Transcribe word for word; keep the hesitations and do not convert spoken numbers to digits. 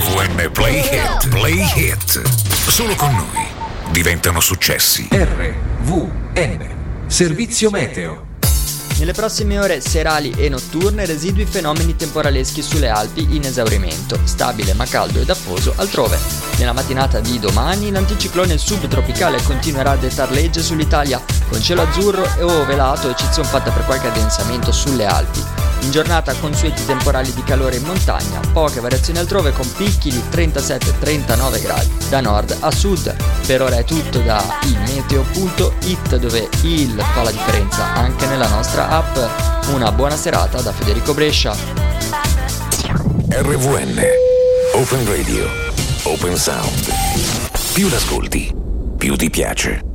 V N Play Hit, Play Hit. Solo con noi diventano successi. R V N, servizio meteo. Nelle prossime ore serali e notturne residui fenomeni temporaleschi sulle Alpi in esaurimento, stabile ma caldo ed affoso altrove. Nella mattinata di domani l'anticiclone subtropicale continuerà a dettar legge sull'Italia, con cielo azzurro e o velato, eccezione fatta per qualche addensamento sulle Alpi. In giornata consueti temporali di calore in montagna, poche variazioni altrove con picchi di trentasette trentanove gradi, da nord a sud. Per ora è tutto da il meteo punto it, dove il fa la differenza anche nella nostra app. Una buona serata da Federico Brescia. R V N, Open Radio, Open Sound. Più l'ascolti, più ti piace.